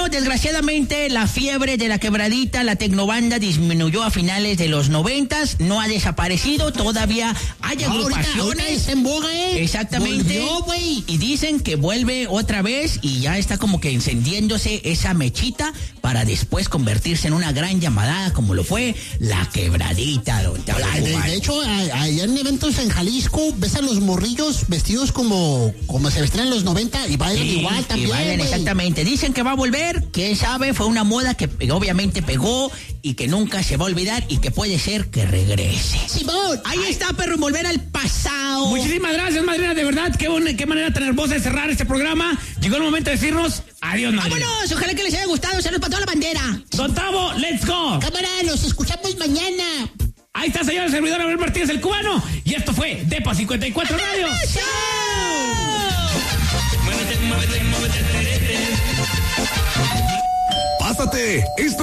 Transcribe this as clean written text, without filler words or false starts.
desgraciadamente la fiebre de la quebradita, la tecnobanda disminuyó a finales de los 90s, no ha desaparecido, todavía hay agrupaciones. Ahorita está en boga, Exactamente. Volvió, güey. Y dicen que vuelve otra vez y ya está como que encendiéndose esa mechita para después convertirse en una gran llamadada como lo fue la quebradita. De hecho, allá en eventos en Jalisco, ves a los morrillos vestidos como se vestían en los 90 y bailan igual también, güey. Exactamente. Dicen que va a volver, quién sabe, fue una moda que obviamente pegó y que nunca se va a olvidar y que puede ser que regrese. Simón, ahí está, perro, volver al pasado. Muchísimas gracias, madrina, de verdad, qué manera tan hermosa de cerrar este programa. Llegó el momento de decirnos adiós, madrina. ¡Vámonos! Ojalá que les haya gustado. Saludos para toda la bandera. Don Tavo, let's go. Cámara, los escuchamos mañana. Ahí está, señor el servidor Abel Martínez, el cubano. Y esto fue Depa 54 Radio. ¡Chao! Pásate. Esto